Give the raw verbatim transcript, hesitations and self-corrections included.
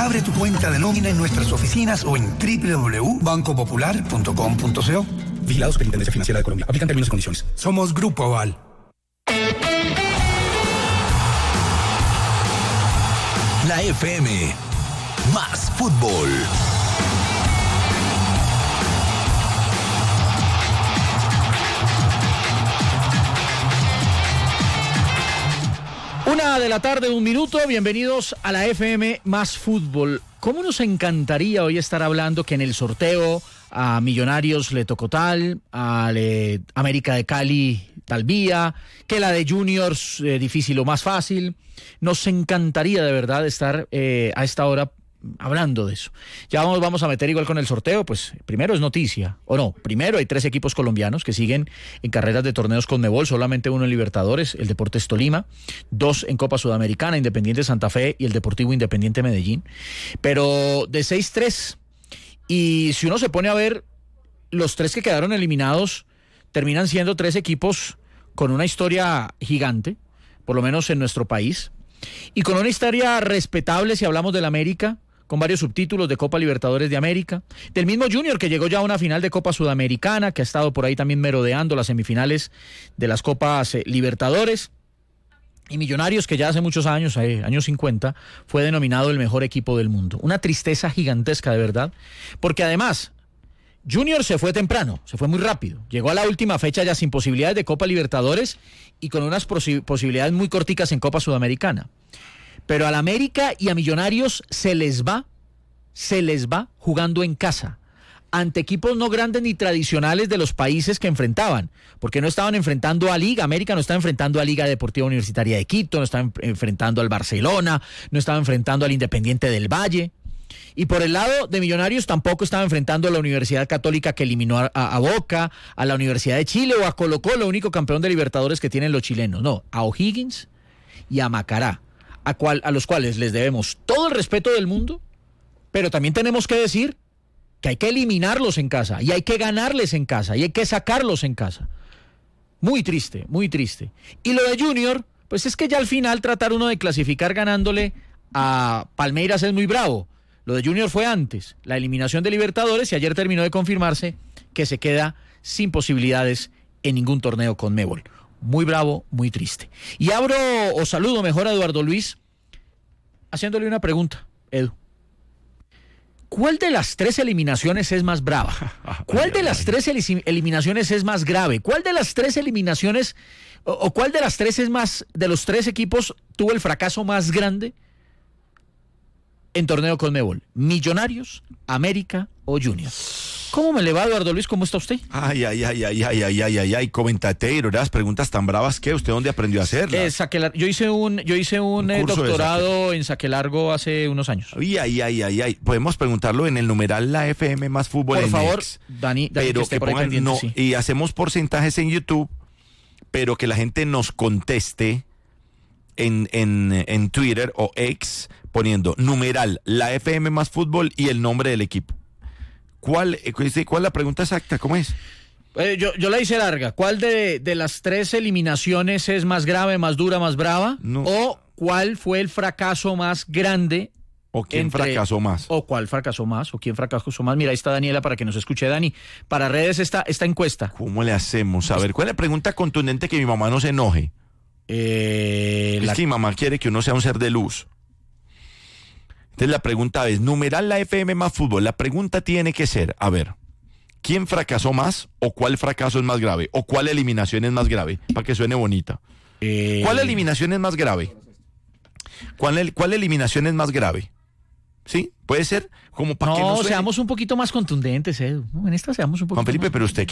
Abre tu cuenta de nómina en nuestras oficinas o en doble u doble u doble u punto banco popular punto com punto co. Vigilado Superintendencia Financiera de Colombia. Aplican términos y condiciones. Somos Grupo Aval. La F M. Más fútbol. Una de la tarde, un minuto, bienvenidos a la F M Más Fútbol. ¿Cómo nos encantaría hoy estar hablando que en el sorteo a Millonarios le tocó tal, a le, América de Cali tal vía, que la de Juniors eh, difícil o más fácil? Nos encantaría de verdad estar eh, a esta hora hablando de eso. Ya vamos, vamos a meter igual con el sorteo, pues primero es noticia, o no, primero hay tres equipos colombianos que siguen en carreras de torneos Conmebol, solamente uno en Libertadores, el Deportes Tolima, dos en Copa Sudamericana, Independiente Santa Fe y el Deportivo Independiente Medellín, pero de seis tres, y si uno se pone a ver, los tres que quedaron eliminados terminan siendo tres equipos con una historia gigante, por lo menos en nuestro país, y con una historia respetable si hablamos del América, con varios subtítulos de Copa Libertadores de América, del mismo Junior que llegó ya a una final de Copa Sudamericana, que ha estado por ahí también merodeando las semifinales de las Copas eh, Libertadores, y Millonarios que ya hace muchos años, eh, años cincuenta, fue denominado el mejor equipo del mundo. Una tristeza gigantesca de verdad, porque además Junior se fue temprano, se fue muy rápido, llegó a la última fecha ya sin posibilidades de Copa Libertadores y con unas posi- posibilidades muy corticas en Copa Sudamericana. Pero al América y a Millonarios se les va, se les va jugando en casa, ante equipos no grandes ni tradicionales de los países que enfrentaban, porque no estaban enfrentando a Liga, América no estaba enfrentando a Liga Deportiva Universitaria de Quito, no estaba enfrentando al Barcelona, no estaba enfrentando al Independiente del Valle, y por el lado de Millonarios tampoco estaba enfrentando a la Universidad Católica que eliminó a, a Boca, a la Universidad de Chile o a Colo-Colo, único campeón de Libertadores que tienen los chilenos, no, a O'Higgins y a Macará. A, cual, a los cuales les debemos todo el respeto del mundo, pero también tenemos que decir que hay que eliminarlos en casa, y hay que ganarles en casa, y hay que sacarlos en casa. Muy triste, muy triste. Y lo de Junior, pues es que ya al final tratar uno de clasificar ganándole a Palmeiras es muy bravo. Lo de Junior fue antes, la eliminación de Libertadores, y ayer terminó de confirmarse que se queda sin posibilidades en ningún torneo Conmebol. Muy bravo, muy triste. Y abro o saludo mejor a Eduardo Luis haciéndole una pregunta, Edu. ¿Cuál de las tres eliminaciones es más brava? ¿Cuál de las tres eliminaciones es más grave? ¿Cuál de las tres eliminaciones o, o cuál de las tres es más, de los tres equipos tuvo el fracaso más grande en torneo Conmebol? ¿Millonarios, América o Junior? ¿Cómo me le va, Eduardo Luis? ¿Cómo está usted? Ay, ay, ay, ay, ay, ay, ay, ay, ay, comentatero, las preguntas tan bravas que ¿usted dónde aprendió a hacerlas? Eh, Saquelar- yo hice un, yo hice un, Un eh, curso de doctorado en Saquelargo hace unos años. Ay, ay, ay, ay, ay, podemos preguntarlo en el numeral la F M más fútbol Por en favor, X. Dani, Dani, pero que esté que por ahí pongan, pendiente, no, sí. y hacemos porcentajes en YouTube, pero que la gente nos conteste en, en, en Twitter o X poniendo numeral la F M más fútbol y el nombre del equipo. ¿Cuál, cuál es la pregunta exacta? ¿Cómo es? Eh, yo, yo la hice larga. ¿Cuál de, de las tres eliminaciones es más grave, más dura, más brava? No. ¿O cuál fue el fracaso más grande? ¿O quién entre- fracasó más? ¿O cuál fracasó más? ¿O quién fracasó más? Mira, ahí está Daniela para que nos escuche. Dani, para redes esta, esta encuesta. ¿Cómo le hacemos? A ver, ¿cuál es la pregunta contundente que mi mamá no se enoje? Eh, Es la- que mi mamá quiere que uno sea un ser de luz. Entonces la pregunta es, numeral la F M más fútbol, la pregunta tiene que ser, a ver, ¿quién fracasó más o cuál fracaso es más grave? ¿O cuál eliminación es más grave? Para que suene bonita. eh, ¿Cuál eliminación es más grave? ¿Cuál, el- cuál eliminación es más grave? ¿Sí? ¿Puede ser? Como para que no No, suene... seamos un poquito más contundentes, Edu. No, en esta seamos un poquito Juan Felipe, más pero usted